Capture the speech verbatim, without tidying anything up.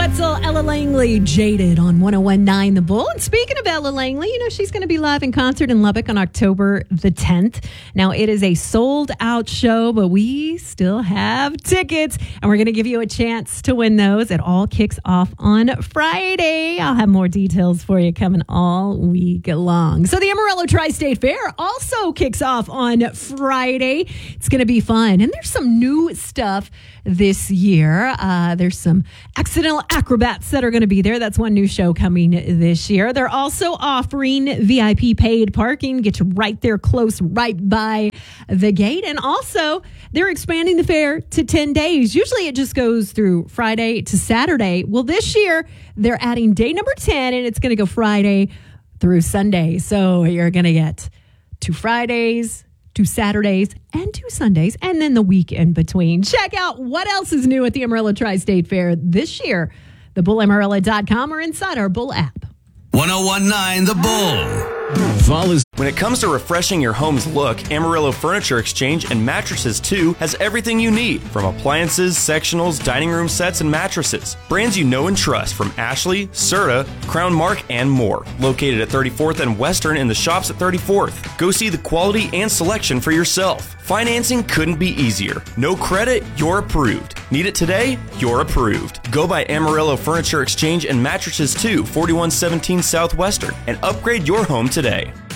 Wetzel, Ella Langley, Jaded on one oh one point nine The Bull. And speaking of Ella Langley, you know, she's going to be live in concert in Lubbock on October the tenth. Now, it is a sold-out show, but we still have tickets, and we're going to give you a chance to win those. It all kicks off on Friday. I'll have more details for you coming all week long. So the Amarillo Tri-State Fair also kicks off on Friday. It's going to be fun, and there's some new stuff this year. Uh, there's some accidental acrobats that are going to be there. That's one new show coming this year. They're also offering V I P paid parking, get you right there close, right by the gate. And also, they're expanding the fair to ten days. Usually it just goes through Friday to Saturday. Well, this year, they're adding day number ten, and it's going to go Friday through Sunday. So you're going to get two Fridays, two Saturdays, and two Sundays, and then the week in between. Check out what else is new at the Amarillo Tri-State Fair this year. the bull amarillo dot com or inside our Bull app. one oh one point nine The Bull. When it comes to refreshing your home's look, Amarillo Furniture Exchange and Mattresses two has everything you need, from appliances, sectionals, dining room sets, and mattresses. Brands you know and trust from Ashley, Serta, Crown Mark, and more. Located at thirty-fourth and Western in the shops at thirty-fourth. Go see the quality and selection for yourself. Financing couldn't be easier. No credit, you're approved. Need it today? You're approved. Go by Amarillo Furniture Exchange and Mattresses two, forty-one seventeen Southwestern, and upgrade your home today.